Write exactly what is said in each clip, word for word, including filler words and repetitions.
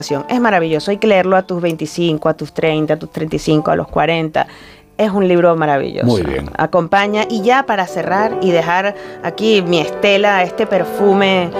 Es maravilloso, hay que leerlo a tus veinticinco, a tus treinta, a tus treinta y cinco, a los cuarenta. Es un libro maravilloso. Muy bien. Acompaña, y ya para cerrar y dejar aquí mi estela, este perfume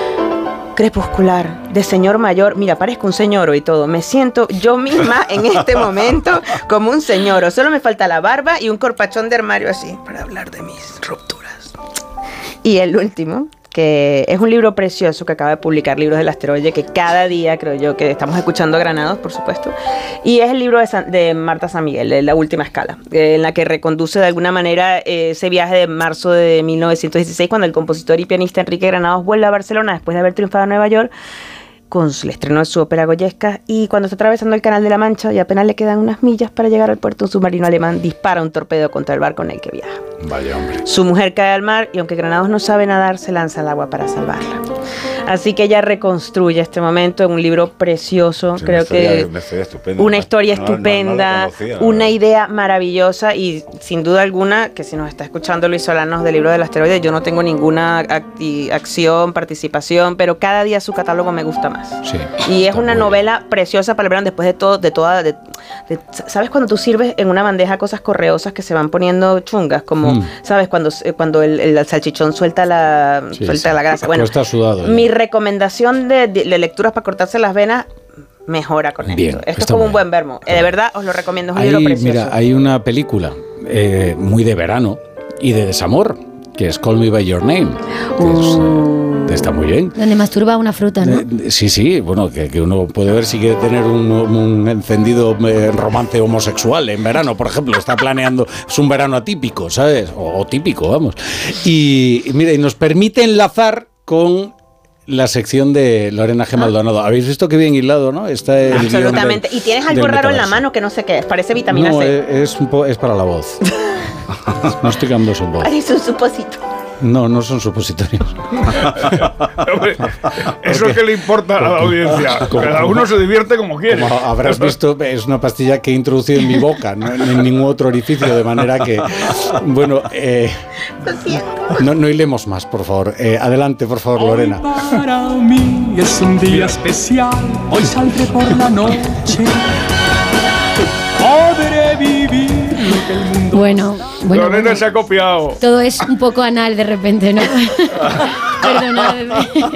crepuscular de señor mayor. Mira, parezco un señoro y todo. Me siento yo misma en este momento como un señoro. Solo me falta la barba y un corpachón de armario así para hablar de mis rupturas. Y el último, que es un libro precioso que acaba de publicar Libros del Asteroide, que cada día creo yo que estamos escuchando Granados, por supuesto, y es el libro de, San, de Marta San Miguel, de La Última Escala, eh, en la que reconduce de alguna manera eh, ese viaje de marzo de mil novecientos dieciséis, cuando el compositor y pianista Enrique Granados vuelve a Barcelona después de haber triunfado en Nueva York con el estreno de su ópera Goyesca, y cuando está atravesando el Canal de la Mancha y apenas le quedan unas millas para llegar al puerto, un submarino alemán dispara un torpedo contra el barco en el que viaja. Vaya hombre. Su mujer cae al mar y aunque Granados no sabe nadar, se lanza al agua para salvarla. Así que ella reconstruye este momento en un libro precioso, sí, creo una historia, que una historia estupenda, una historia no, no, estupenda, no, no conocía, una no. idea maravillosa, y sin duda alguna, que si nos está escuchando Luis Solanos del Libro del Asteroide, yo no tengo ninguna acti- acción, participación, pero cada día su catálogo me gusta más. Sí, y es una novela bien. preciosa para el verano, después de todo, de toda, de, de, ¿sabes cuando tú sirves en una bandeja cosas correosas que se van poniendo chungas? Como, mm. ¿sabes? Cuando, cuando el, el salchichón suelta la, sí, suelta sí. la grasa. Bueno, está sudado, mi recomendación de, de, de lecturas para cortarse las venas mejora con bien, esto. Esto es como bien. Un buen vermo. Eh, de verdad, os lo recomiendo, es un hay, libro precioso. Mira, hay una película eh, muy de verano y de desamor, que es Call Me By Your Name. Que uh. es, está muy bien. Donde masturba una fruta, ¿no? Eh, sí, sí, bueno, que, que uno puede ver si quiere tener un, un encendido eh, romance homosexual en verano, por ejemplo. Está planeando, es un verano atípico, ¿sabes? O, o típico, vamos. Y, y mira, y nos permite enlazar con la sección de Lorena G. Maldonado. ¿Habéis visto qué bien hilado, no? Está el absolutamente. Del, y tienes algo raro en la mano que no sé qué es. Parece vitamina no, C. Es, un po- es para la voz. No estoy quedando sin voz. Parece un suposito. No, no son supositorios. Hombre, eso es que le importa a la audiencia. Cada uno se divierte como quiere. Como habrás visto, es una pastilla que he introducido en mi boca, no en ningún otro orificio, de manera que, bueno, eh, no, no hilemos más, por favor. Eh, adelante, por favor, Lorena. Hoy para mí es un día especial. Hoy saldré por la noche. Podré vivir lo que el mundo... Bueno, bueno, Lorena bueno, se ha copiado. todo es un poco anal de repente, ¿no? Perdonadme.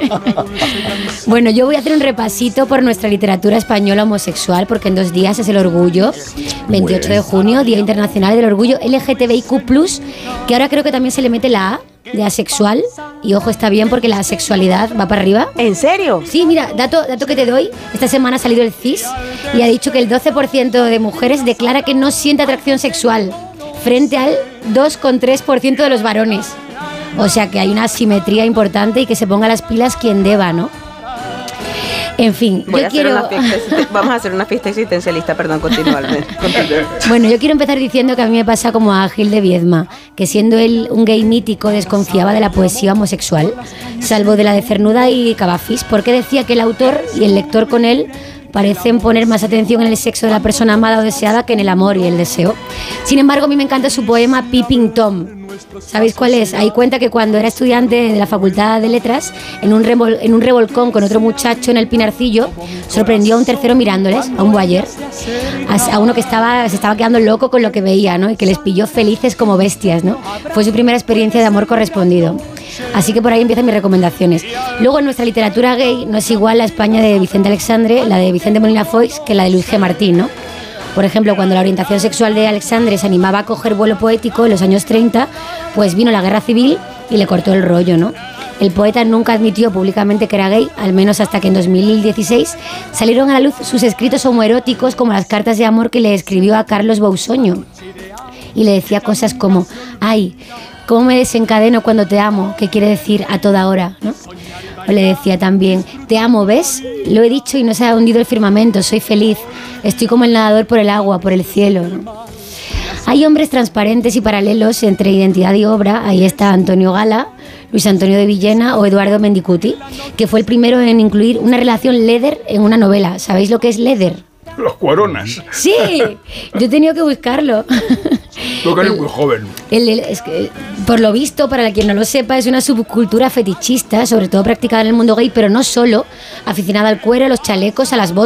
Bueno, yo voy a hacer un repasito por nuestra literatura española homosexual, porque en dos días es el orgullo, veintiocho de junio, Día Internacional del Orgullo L G T B I Q plus, que ahora creo que también se le mete la A de asexual, y ojo, está bien porque la asexualidad va para arriba. ¿En serio? Sí, mira, dato, dato que te doy, esta semana ha salido el C I S y ha dicho que el doce por ciento de mujeres declara que no siente atracción sexual, frente al dos coma tres por ciento de los varones. O sea que hay una asimetría importante, y que se ponga las pilas quien deba, ¿no? En fin, Voy yo a quiero... hacer una fiesta, vamos a hacer una fiesta existencialista, perdón, continúa. Bueno, yo quiero empezar diciendo que a mí me pasa como a Gil de Viedma, que siendo él un gay mítico desconfiaba de la poesía homosexual, salvo de la de Cernuda y Cavafis, porque decía que el autor y el lector con él parecen poner más atención en el sexo de la persona amada o deseada que en el amor y el deseo. Sin embargo, a mí me encanta su poema Peeping Tom. ¿Sabéis cuál es? Ahí cuenta que cuando era estudiante de la Facultad de Letras, en un, revol- en un revolcón con otro muchacho en el Pinarcillo, sorprendió a un tercero mirándoles, a un voyeur, a, a uno que estaba, se estaba quedando loco con lo que veía, ¿no? Y que les pilló felices como bestias, ¿no? Fue su primera experiencia de amor correspondido. Así que por ahí empiezan mis recomendaciones. Luego, en nuestra literatura gay no es igual la España de Vicente Alexandre, la de Vicente Molina Foix, que la de Luis G. Martín, ¿no? Por ejemplo, cuando la orientación sexual de Alexandre se animaba a coger vuelo poético en los años treinta, pues vino la guerra civil y le cortó el rollo, ¿no? El poeta nunca admitió públicamente que era gay, al menos hasta que en dos mil dieciséis salieron a la luz sus escritos homoeróticos, como las cartas de amor que le escribió a Carlos Bousoño. Y le decía cosas como: ay, cómo me desencadeno cuando te amo, que quiere decir a toda hora, ¿no? O le decía también: te amo, ¿ves? Lo he dicho y no se ha hundido el firmamento, soy feliz, estoy como el nadador por el agua, por el cielo, ¿no? Hay hombres transparentes y paralelos entre identidad y obra. Ahí está Antonio Gala, Luis Antonio de Villena o Eduardo Mendicuti, que fue el primero en incluir una relación leather en una novela. ¿Sabéis lo que es leather? Los cueronas. Sí, yo he tenido que buscarlo. Tú que eres muy joven. El, el, es que, por lo visto, para quien no lo sepa, es una subcultura fetichista, sobre todo practicada en el mundo gay, pero no solo, aficionada al cuero, a los chalecos, a las botas.